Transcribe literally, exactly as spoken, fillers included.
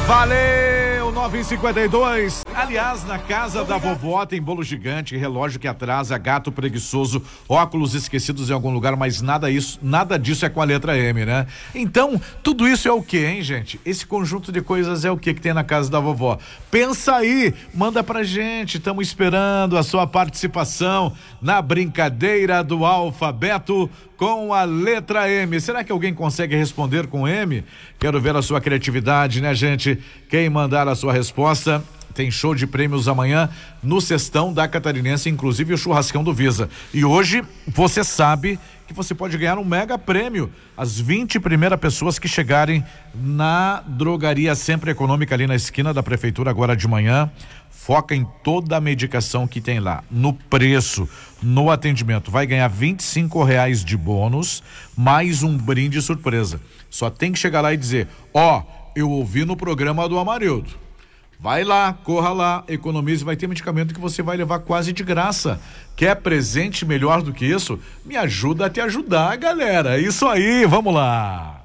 Valeu, nove e cinquenta e dois. Aliás, na casa da vovó tem bolo gigante, relógio que atrasa, gato preguiçoso, óculos esquecidos em algum lugar, mas nada isso, nada disso é com a letra M, né? Então, tudo isso é o que, hein, gente? Esse conjunto de coisas é o que que tem na casa da vovó? Pensa aí, manda pra gente, estamos esperando a sua participação na brincadeira do alfabeto com a letra M. Será que alguém consegue responder com M? Quero ver a sua criatividade, né, gente? Quem mandar a sua resposta tem show de prêmios amanhã no Sextão da Catarinense, inclusive o churrascão do Visa. E hoje você sabe que você pode ganhar um mega prêmio. As vinte primeiras pessoas que chegarem na Drogaria Sempre Econômica ali na esquina da prefeitura agora de manhã, foca em toda a medicação que tem lá, no preço, no atendimento. Vai ganhar vinte e cinco reais de bônus, mais um brinde surpresa. Só tem que chegar lá e dizer, ó, oh, eu ouvi no programa do Amarildo. Vai lá, corra lá, economize, vai ter medicamento que você vai levar quase de graça. Quer presente melhor do que isso? Me ajuda a te ajudar, galera. É isso aí, vamos lá.